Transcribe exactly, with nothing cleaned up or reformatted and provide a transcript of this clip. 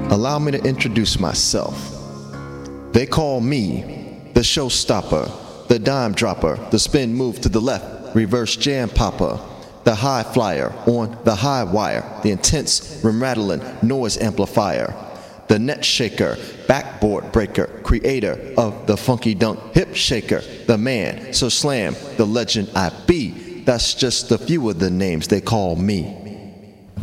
Allow me to introduce myself. They call me the showstopper, the dime dropper, the spin move to the left, reverse jam popper, the high flyer on the high wire, the intense rim rattling noise amplifier, the net shaker, backboard breaker, creator of the funky dunk hip shaker, the man, so slam, the legend I be. That's just a few of the names they call me.